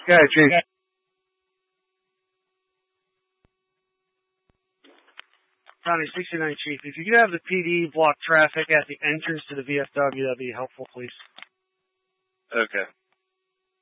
Yeah, Chief. County 69 Chief, if you could have the PD block traffic at the entrance to the VFW, that'd be helpful, please. Okay.